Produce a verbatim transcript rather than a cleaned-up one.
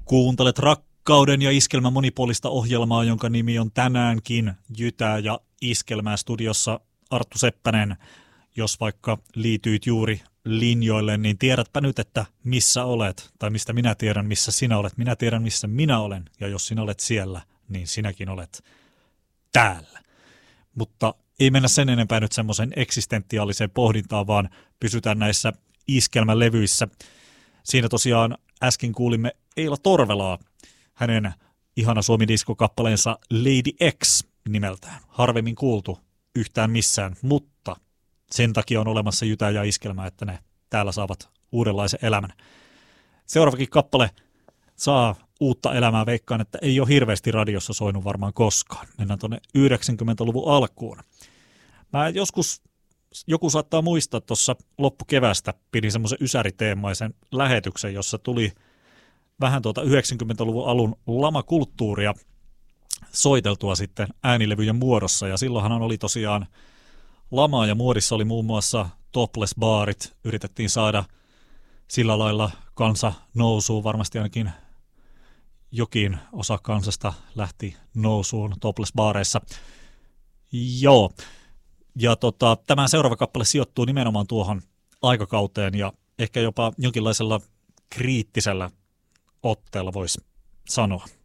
Kuuntelet rakkauden ja iskelmän monipuolista ohjelmaa, jonka nimi on tänäänkin Jytää ja Iskelmää studiossa Arttu Seppänen. Jos vaikka liityit juuri linjoille, niin tiedätpä nyt, että missä olet, tai mistä minä tiedän, missä sinä olet. Minä tiedän, missä minä olen, ja jos sinä olet siellä, niin sinäkin olet täällä. Mutta ei mennä sen enempää nyt semmoisen eksistentiaaliseen pohdintaan, vaan pysytään näissä iskelmälevyissä. Siinä tosiaan äsken kuulimme Eila Torvelaa, hänen ihana Suomi-disko-kappaleensa Lady X nimeltään. Harvemmin kuultu yhtään missään, mutta sen takia on olemassa Jytää ja Iskelmää, että ne täällä saavat uudenlaisen elämän. Seuraavakin kappale saa uutta elämää, veikkaan, että ei ole hirveästi radiossa soinut varmaan koskaan. Mennään tuonne yhdeksänkymmentäluvun alkuun. Mä joskus, joku saattaa muistaa, tuossa loppukevästä pidin semmoisen ysäriteemaisen lähetyksen, jossa tuli vähän tuota yhdeksänkymmentäluvun alun lamakulttuuria soiteltua sitten äänilevyjen muodossa, ja silloinhan oli tosiaan lamaa ja muodissa oli muun muassa topless-baarit, yritettiin saada sillä lailla kansa nousuun, varmasti ainakin jokin osa kansasta lähti nousuun topless-baareissa. Joo, ja tota, tämä seuraava kappale sijoittuu nimenomaan tuohon aikakauteen ja ehkä jopa jonkinlaisella kriittisellä otteella voisi sanoa.